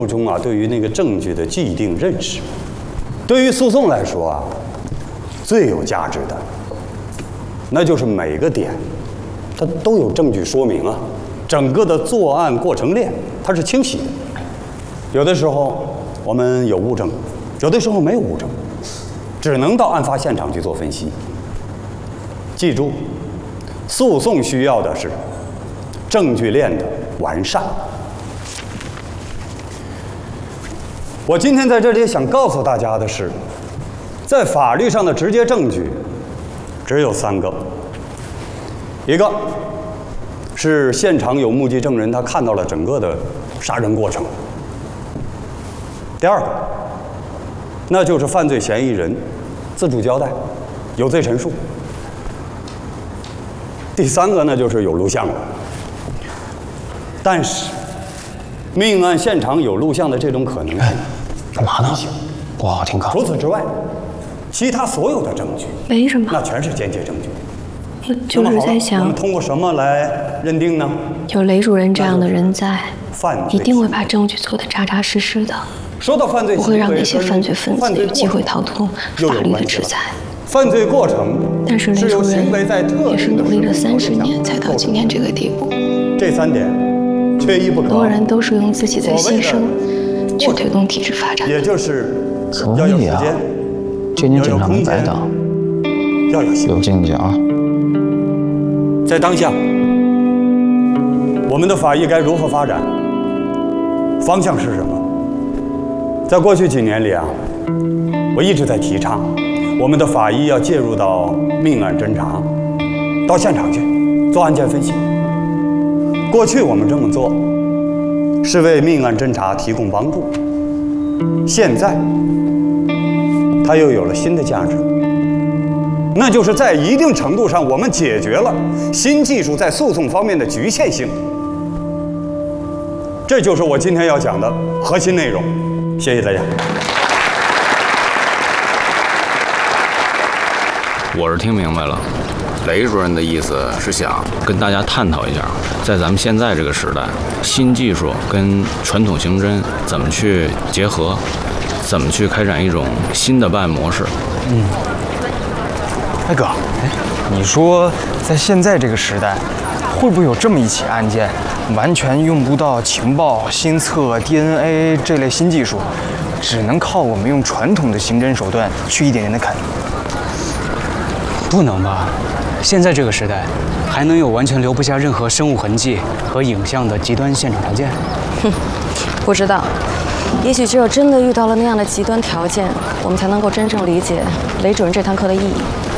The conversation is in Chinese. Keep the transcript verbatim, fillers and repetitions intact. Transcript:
中啊，对于那个证据的既定认识，对于诉讼来说啊，最有价值的，那就是每个点，它都有证据说明啊，整个的作案过程链它是清晰的。有的时候我们有物证，有的时候没有物证，只能到案发现场去做分析。记住，诉讼需要的是证据链的完善。我今天在这里想告诉大家的是，在法律上的直接证据只有三个，一个是现场有目击证人，他看到了整个的杀人过程；第二个，那就是犯罪嫌疑人自主交代，有罪陈述；第三个呢，就是有录像了。但是，命案现场有录像的这种可能性， 干嘛呢？不好好听课。 除此之外，其他所有的证据， 没什么， 那全是间接证据。 我就是在想， 我们通过什么来认定呢？ 有雷主任这样的人在， 犯罪一定会把证据做得扎扎实实的， 说到犯罪， 不会让那些犯罪分子有机会逃脱法律的制裁。 犯罪过程， 但是雷主任也是努力了三十年才到今天这个地步。 这三点缺一不可。 很多人都是用自己的牺牲去推动体制发展的。 也就是可以啊，这年警察没白当， 要有有敬讲啊。 在当下，我们的法医该如何发展？方向是什么？在过去几年里啊，我一直在提倡，我们的法医要介入到命案侦查，到现场去做案件分析。过去我们这么做，是为命案侦查提供帮助。现在，它又有了新的价值。那就是在一定程度上，我们解决了新技术在诉讼方面的局限性。这就是我今天要讲的核心内容。谢谢大家。 我是听明白了，雷主任的意思是想跟大家探讨一下，在咱们现在这个时代，新技术跟传统刑侦怎么去结合，怎么去开展一种新的办案模式。 嗯。哎哥，哎，你说在现在这个时代，会不会有这么一起案件，完全用不到情报、心测、D N A 这类新技术，只能靠我们用传统的刑侦手段去一点点的砍？ 不能吧？现在这个时代，还能有完全留不下任何生物痕迹和影像的极端现场条件？ 哼，不知道。也许只有真的遇到了那样的极端条件，我们才能够真正理解雷主任这堂课的意义。